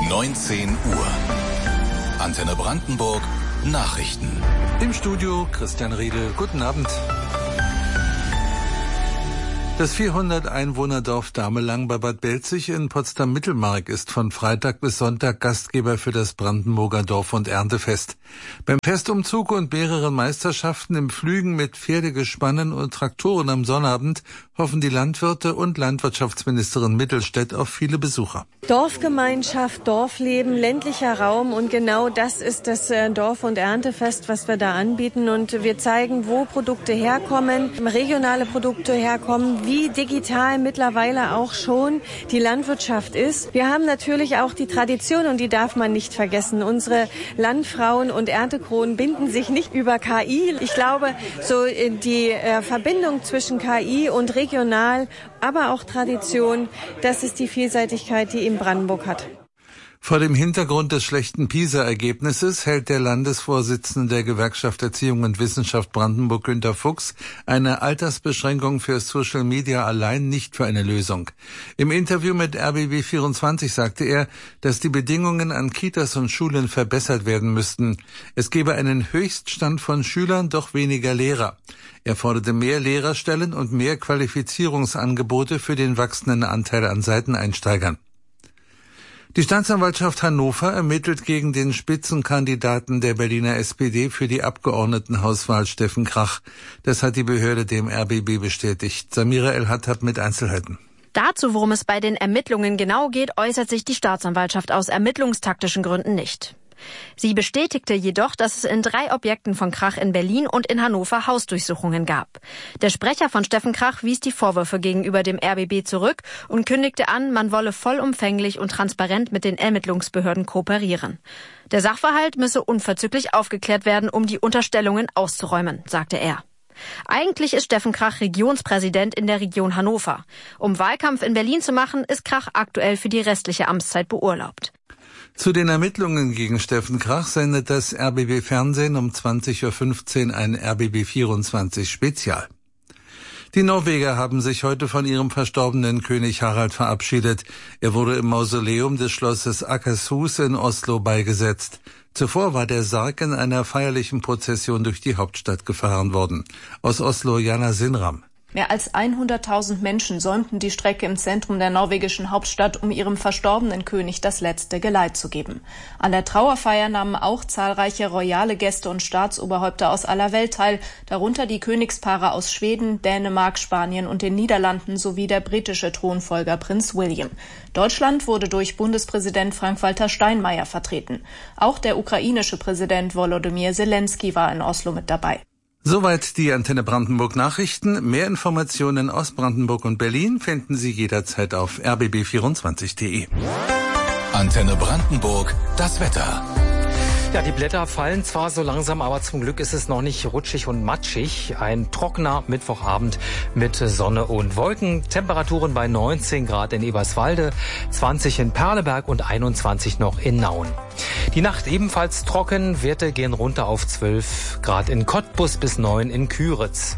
19 Uhr. Antenne Brandenburg Nachrichten. Im Studio Christian Riedel. Guten Abend. Das 400-Einwohner-Dorf Damelang bei Bad Belzig in Potsdam-Mittelmark ist von Freitag bis Sonntag Gastgeber für das Brandenburger Dorf- und Erntefest. Beim Festumzug und mehreren Meisterschaften im Pflügen mit Pferdegespannen und Traktoren am Sonnabend hoffen die Landwirte und Landwirtschaftsministerin Mittelstädt auf viele Besucher. Dorfgemeinschaft, Dorfleben, ländlicher Raum und genau das ist das Dorf- und Erntefest, was wir da anbieten. Und wir zeigen, wo Produkte herkommen, regionale Produkte herkommen, wie digital mittlerweile auch schon die Landwirtschaft ist. Wir haben natürlich auch die Tradition und die darf man nicht vergessen. Unsere Landfrauen und Erntekronen binden sich nicht über KI. Ich glaube, so die Verbindung zwischen KI und regional, aber auch Tradition, das ist die Vielseitigkeit, die eben Brandenburg hat. Vor dem Hintergrund des schlechten PISA-Ergebnisses hält der Landesvorsitzende der Gewerkschaft Erziehung und Wissenschaft Brandenburg, Günter Fuchs, eine Altersbeschränkung für Social Media allein nicht für eine Lösung. Im Interview mit RBB24 sagte er, dass die Bedingungen an Kitas und Schulen verbessert werden müssten. Es gebe einen Höchststand von Schülern, doch weniger Lehrer. Er forderte mehr Lehrerstellen und mehr Qualifizierungsangebote für den wachsenden Anteil an Seiteneinsteigern. Die Staatsanwaltschaft Hannover ermittelt gegen den Spitzenkandidaten der Berliner SPD für die Abgeordnetenhauswahl Steffen Krach. Das hat die Behörde dem RBB bestätigt. Samira El-Hattab mit Einzelheiten. Dazu, worum es bei den Ermittlungen genau geht, äußert sich die Staatsanwaltschaft aus ermittlungstaktischen Gründen nicht. Sie bestätigte jedoch, dass es in 3 Objekten von Krach in Berlin und in Hannover Hausdurchsuchungen gab. Der Sprecher von Steffen Krach wies die Vorwürfe gegenüber dem RBB zurück und kündigte an, man wolle vollumfänglich und transparent mit den Ermittlungsbehörden kooperieren. Der Sachverhalt müsse unverzüglich aufgeklärt werden, um die Unterstellungen auszuräumen, sagte er. Eigentlich ist Steffen Krach Regionspräsident in der Region Hannover. Um Wahlkampf in Berlin zu machen, ist Krach aktuell für die restliche Amtszeit beurlaubt. Zu den Ermittlungen gegen Steffen Krach sendet das RBB Fernsehen um 20.15 Uhr ein RBB 24 Spezial. Die Norweger haben sich heute von ihrem verstorbenen König Harald verabschiedet. Er wurde im Mausoleum des Schlosses Akershus in Oslo beigesetzt. Zuvor war der Sarg in einer feierlichen Prozession durch die Hauptstadt gefahren worden. Aus Oslo Jana Sinram. Mehr als 100.000 Menschen säumten die Strecke im Zentrum der norwegischen Hauptstadt, um ihrem verstorbenen König das letzte Geleit zu geben. An der Trauerfeier nahmen auch zahlreiche royale Gäste und Staatsoberhäupter aus aller Welt teil, darunter die Königspaare aus Schweden, Dänemark, Spanien und den Niederlanden sowie der britische Thronfolger Prinz William. Deutschland wurde durch Bundespräsident Frank-Walter Steinmeier vertreten. Auch der ukrainische Präsident Volodymyr Zelensky war in Oslo mit dabei. Soweit die Antenne Brandenburg Nachrichten. Mehr Informationen aus Brandenburg und Berlin finden Sie jederzeit auf rbb24.de. Antenne Brandenburg, das Wetter. Ja, die Blätter fallen zwar so langsam, aber zum Glück ist es noch nicht rutschig und matschig. Ein trockener Mittwochabend mit Sonne und Wolken. Temperaturen bei 19 Grad in Eberswalde, 20 in Perleberg und 21 noch in Nauen. Die Nacht ebenfalls trocken, Werte gehen runter auf 12 Grad in Cottbus bis 9 in Küritz.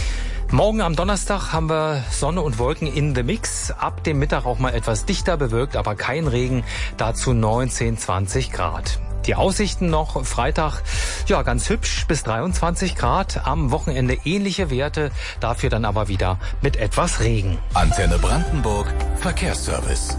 Morgen am Donnerstag haben wir Sonne und Wolken in the Mix. Ab dem Mittag auch mal etwas dichter bewölkt, aber kein Regen. Dazu 19, 20 Grad. Die Aussichten noch Freitag, ja, ganz hübsch bis 23 Grad. Am Wochenende ähnliche Werte, dafür dann aber wieder mit etwas Regen. Antenne Brandenburg, Verkehrsservice.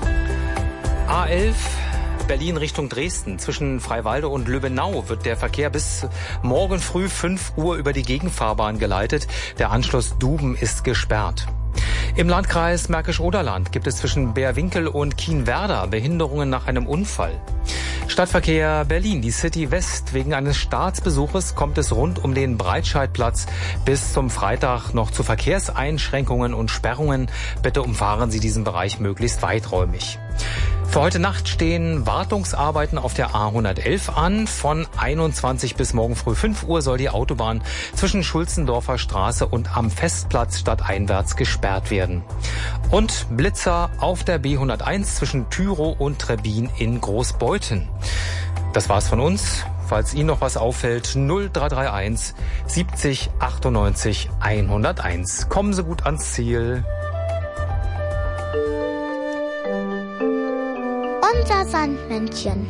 A11. Berlin Richtung Dresden. Zwischen Freiwalde und Löbenau wird der Verkehr bis morgen früh 5 Uhr über die Gegenfahrbahn geleitet. Der Anschluss Duben ist gesperrt. Im Landkreis Märkisch-Oderland gibt es zwischen Bärwinkel und Kienwerder Behinderungen nach einem Unfall. Stadtverkehr Berlin, die City West. Wegen eines Staatsbesuches kommt es rund um den Breitscheidplatz bis zum Freitag noch zu Verkehrseinschränkungen und Sperrungen. Bitte umfahren Sie diesen Bereich möglichst weiträumig. Für heute Nacht stehen Wartungsarbeiten auf der A111 an. Von 21 bis morgen früh 5 Uhr soll die Autobahn zwischen Schulzendorfer Straße und am Festplatz stadteinwärts gesperrt werden. Und Blitzer auf der B101 zwischen Tyrow und Trebbin in Großbeuthen. Das war's von uns. Falls Ihnen noch was auffällt, 0331 70 98 101. Kommen Sie gut ans Ziel. unser Sandmännchen?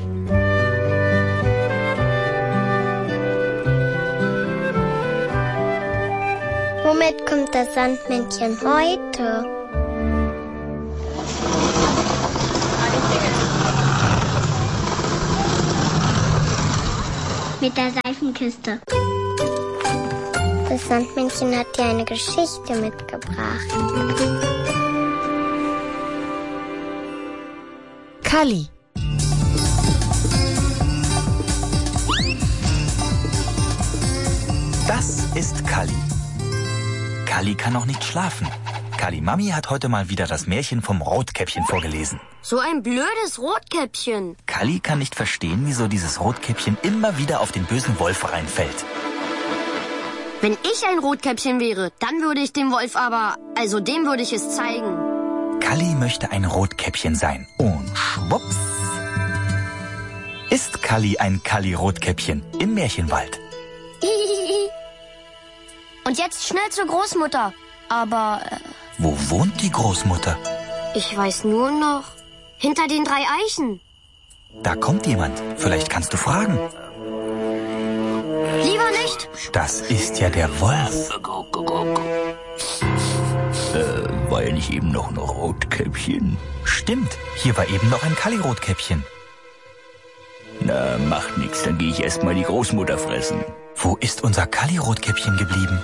Womit kommt das Sandmännchen heute? Mit der Seifenkiste. Das Sandmännchen hat dir eine Geschichte mitgebracht. Kalli. Das ist Kalli. Kalli kann noch nicht schlafen. Kalli Mami hat heute mal wieder das Märchen vom Rotkäppchen vorgelesen. So ein blödes Rotkäppchen. Kalli kann nicht verstehen, wieso dieses Rotkäppchen immer wieder auf den bösen Wolf reinfällt. Wenn ich ein Rotkäppchen wäre, dann würde ich dem Wolf also dem würde ich es zeigen. Kalli möchte ein Rotkäppchen sein. Und schwupps ist Kalli ein Kalli-Rotkäppchen im Märchenwald. Und jetzt schnell zur Großmutter. Aber... Wo wohnt die Großmutter? Ich weiß nur noch. Hinter den 3 Eichen. Da kommt jemand. Vielleicht kannst du fragen. Lieber nicht. Das ist ja der Wolf. War ja nicht eben noch ein Rotkäppchen? Stimmt, hier war eben noch ein Kalli-Rotkäppchen. Na, macht nix, dann gehe ich erst mal die Großmutter fressen. Wo ist unser Kalli-Rotkäppchen geblieben?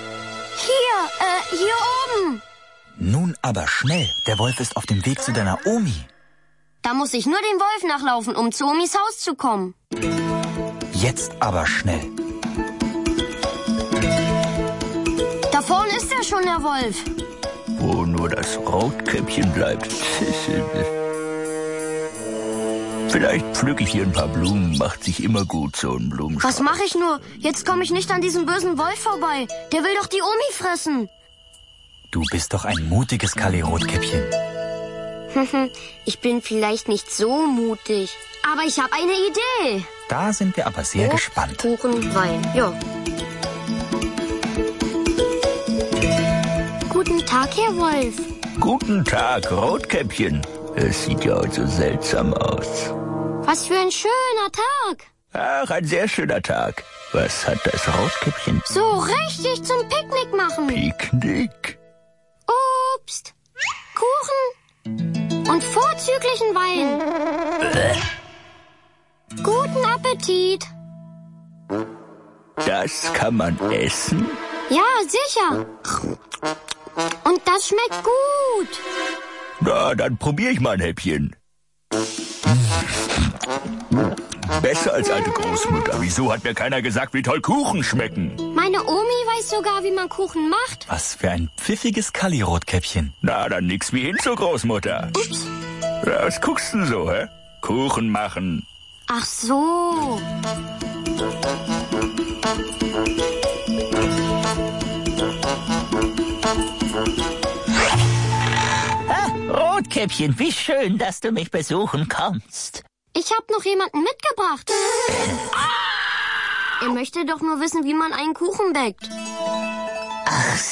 Hier oben. Nun aber schnell, der Wolf ist auf dem Weg zu deiner Omi. Da muss ich nur dem Wolf nachlaufen, um zu Omis Haus zu kommen. Jetzt aber schnell. Da vorne ist ja schon der Wolf. Wo nur das Rotkäppchen bleibt. Vielleicht pflück ich hier ein paar Blumen, macht sich immer gut, so ein Blumenstrauß. Was mache ich nur? Jetzt komme ich nicht an diesem bösen Wolf vorbei. Der will doch die Omi fressen. Du bist doch ein mutiges Kalli-Rotkäppchen. Ich bin vielleicht nicht so mutig, aber ich habe eine Idee. Da sind wir aber sehr gespannt. Kuchen, Wein, ja. Guten Tag, Herr Wolf. Guten Tag, Rotkäppchen. Es sieht ja heute so seltsam aus. Was für ein schöner Tag. Ach, ein sehr schöner Tag. Was hat das Rotkäppchen? So richtig zum Picknick machen. Picknick? Obst, Kuchen und vorzüglichen Wein. Guten Appetit. Das kann man essen? Ja, sicher. Und das schmeckt gut. Na, dann probiere ich mal ein Häppchen. Besser als alte Großmutter. Wieso hat mir keiner gesagt, wie toll Kuchen schmecken? Meine Omi weiß sogar, wie man Kuchen macht. Was für ein pfiffiges Kalli-Rotkäppchen. Na, dann nix wie hin zur Großmutter. Ups. Ja, was guckst du denn so, hä? Kuchen machen. Ach so. Rotkäppchen, wie schön, dass du mich besuchen kommst. Ich hab noch jemanden mitgebracht. Er möchte doch nur wissen, wie man einen Kuchen backt. Ach